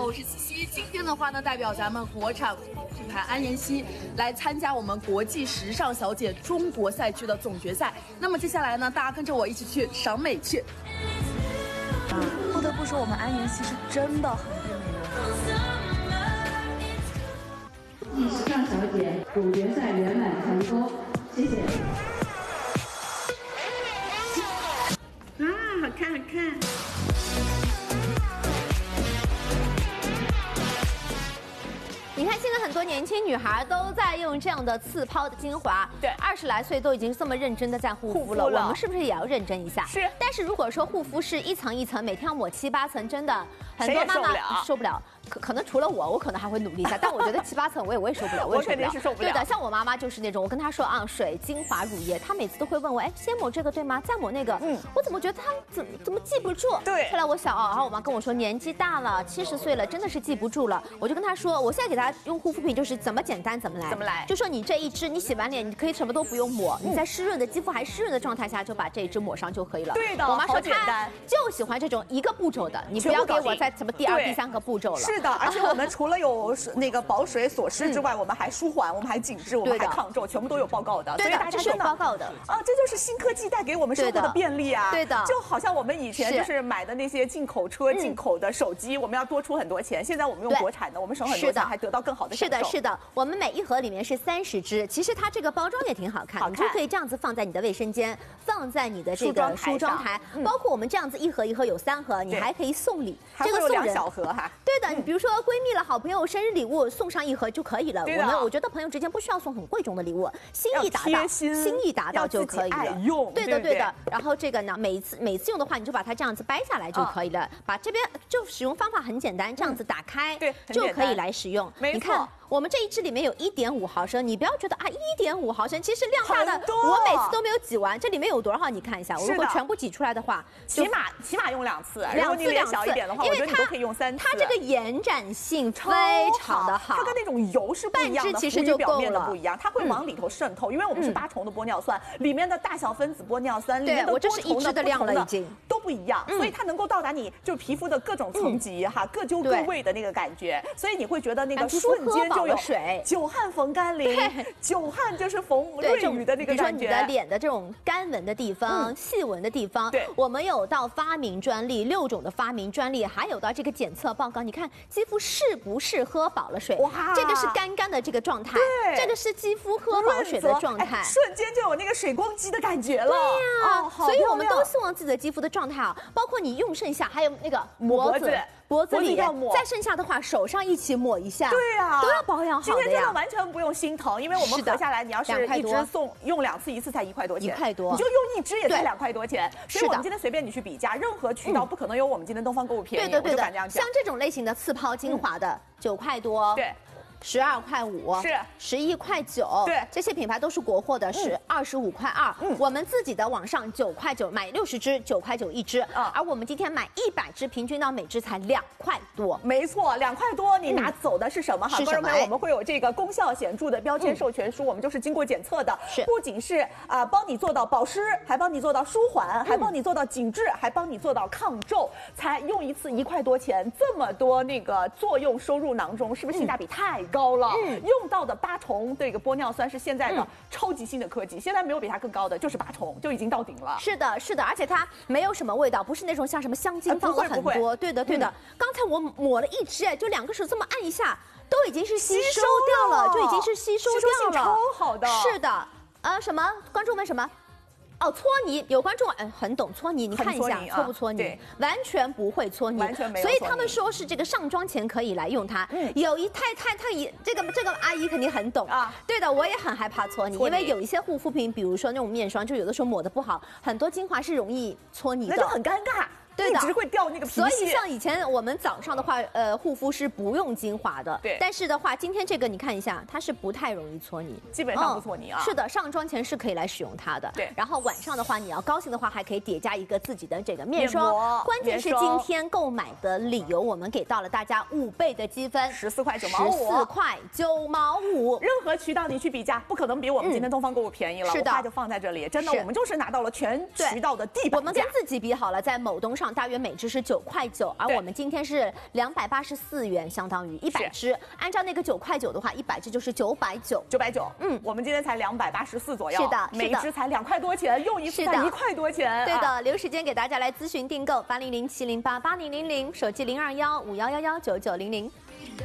好，我是西西。今天的话呢，代表咱们国产品牌安妍希来参加我们国际时尚小姐中国赛区的总决赛。那么接下来呢，大家跟着我一起去赏美去。不得不说，我们安妍希是真的很会美容。 时尚小姐总决赛圆满成功，谢谢。 好看，好看。 你看，现在很多年轻女孩都在用这样的刺抛的精华，对，20来岁都已经这么认真的在护肤了，我们是不是也要认真一下？是。但是如果说护肤是一层一层，每天要抹7、8层，真的很多妈妈受不了。可能除了我可能还会努力一下，但我觉得7、8层我也受不了， 我肯定是受不了。 对的，像我妈妈就是那种，我跟她说啊，水、精华、乳液，她每次都会问我，哎，先抹这个对吗？再抹那个。我怎么觉得她怎么记不住？对。后来我想然后我妈跟我说，年纪大了，70岁了，真的是记不住了。我就跟她说，我现在给她用护肤品就是怎么简单怎么来，就说你这一支，你洗完脸你可以什么都不用抹，你在湿润的肌肤还湿润的状态下就把这一支抹上就可以了。 对的， 我妈说她就喜欢这种一个步骤的，你不要给我再什么第2、第3个步骤了。 是的，而且我们除了有那个保水锁湿之外，我们还舒缓，我们还紧致，我们还抗皱，全部都有报告的。 对的，这是有报告的啊，这就是新科技带给我们生活的便利啊。 对的， 就好像我们以前就是买的那些进口车、进口的手机，我们要多出很多钱，现在我们用国产的，我们省很多钱，还得到更好的享受。 是的，我们每一盒里面是30支，其实它这个包装也挺好看，你就可以这样子放在你的卫生间，放在你的这个梳妆台，包括我们这样子一盒一盒有3盒，你还可以送礼， 这个送人2小盒哈。 对的，你比如说闺蜜了、好朋友生日礼物送上1盒就可以了。我觉得朋友之间不需要送很贵重的礼物，心意达到就可以了。对的。然后这个呢，每次用的话，你就把它这样子掰下来就可以了。把这边就使用方法很简单，这样子打开就可以来使用。你看。我们这一支里面有1.5毫升，你不要觉得啊1.5毫升，其实量大的我每次都没有挤完。这里面有多少？你看一下，我如果全部挤出来的话， 起码用2次。如果你脸小一点的话，我觉得你都可以用3次。 它这个延展性非常的好， 它跟那种油是不一样的， 其实就表面的不一样，它会往里头渗透。因为我们是8重的玻尿酸，里面的大小分子玻尿酸，里面的我这是1支的量了已经都不一样，所以它能够到达你就皮肤的各种层级哈，各就各位的那个感觉，所以你会觉得那个瞬间就有水。 久旱逢甘霖，久旱就是逢瑞雨的那个感觉。比如说你的脸的这种干纹的地方、细纹的地方，我们有到发明专利6种的发明专利，还有到这个检测报告。你看肌肤是不是喝饱了水？哇，这个是干的这个状态，这个是肌肤喝饱水的状态， 瞬间就有那个水光肌的感觉了。 对呀，所以我们都希望自己的肌肤的状态啊，包括你用剩下，还有那个脖子里要抹，再剩下的话手上一起抹一下。对呀，都要保养好的呀。 今天真的完全不用心疼，因为我们合下来，你要是1支用2次，1次才1块多钱，1 块多， 你就用1支也才2块多钱。所以我们今天随便你去比价，任何渠道不可能有我们今天东方购物便宜。对的， 像这种类型的刺抛精华的9块多，对。12块5，是11块9，对，这些品牌都是国货的，是25块2。我们自己的网上9块9买60支，9块9一支，而我们今天买100支，平均到每支才2块多。 没错，2块多，你拿走的是什么？哈，观众朋友，我们会有这个功效显著的标签授权书，我们就是经过检测的，不仅是帮你做到保湿，还帮你做到舒缓，还帮你做到紧致，还帮你做到抗皱，才用1次1块多钱，这么多那个作用收入囊中，是不是性价比太高了？用到的8重这个玻尿酸是现在的超级新的科技，现在没有比它更高的，就是8重就已经到顶了。 是的，而且它没有什么味道，不是那种像什么香精放了很多。对的。刚才我抹了1支，就2个手这么按一下，都已经是吸收掉了，就已经是吸收掉了， 超好的。 是的，什么？观众问什么？哦，搓泥，有观众很懂搓泥，你看一下搓不搓泥？完全不会搓泥， 完全没有。 所以他们说是这个上妆前可以来用它。有一太这个阿姨肯定很懂啊。对的，我也很害怕搓泥，因为有一些护肤品，比如说那种面霜，就有的时候抹的不好，很多精华是容易搓泥的， 那就很尴尬。 对的， 一直会掉那个皮屑。 所以像以前我们早上的话，护肤是不用精华的。对。但是的话，今天这个你看一下，它是不太容易搓泥， 基本上不搓泥啊。 是的，上妆前是可以来使用它的。对。然后晚上的话，你要高兴的话，还可以叠加一个自己的这个面霜。关键是今天购买的理由，我们给到了大家5倍的积分 ，14块9毛5。14 块9毛5。 任何渠道你去比价，不可能比我们今天东方购物便宜了。是的。我话就放在这里，真的，我们就是拿到了全渠道的地板价。 我们跟自己比好了，在某东上。 场大约每支是9.9块，而我们今天是284元，相当于100支。按照那个9.9块的话，100支就是990。 990，我们今天才284左右。 是的， 每支才2块多钱，用一次才1块多钱。 对的，留时间给大家来咨询订购，8007088000，手机02151119990。